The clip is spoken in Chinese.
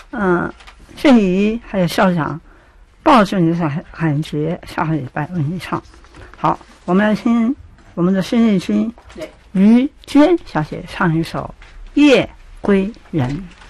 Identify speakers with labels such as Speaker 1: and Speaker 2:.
Speaker 1: 静怡还有校长抱着你的感觉，下个礼拜为你唱。好，我们来听我们的孙燕君于娟小姐唱一首《夜归人》。